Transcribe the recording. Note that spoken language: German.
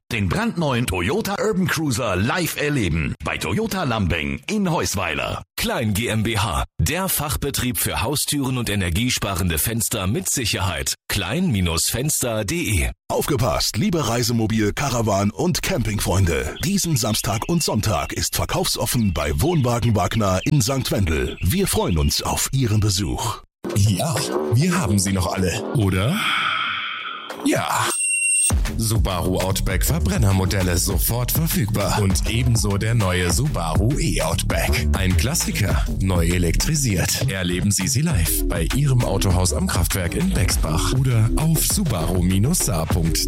Den brandneuen Toyota Urban Cruiser live erleben bei Toyota Lambeng in Heusweiler. Klein GmbH, der Fachbetrieb für Haustüren und energiesparende Fenster mit Sicherheit. klein-fenster.de. Aufgepasst, liebe Reisemobil-, Caravan- und Campingfreunde. Diesen Samstag und Sonntag ist verkaufsoffen bei Wohnwagen Wagner in St. Wendel. Wir freuen uns auf Ihren Besuch. Ja, wir haben sie noch alle, oder? Ja. Subaru Outback Verbrennermodelle sofort verfügbar. Und ebenso der neue Subaru E-Outback. Ein Klassiker, neu elektrisiert. Erleben Sie sie live bei Ihrem Autohaus am Kraftwerk in Bexbach oder auf subaru-saar.de.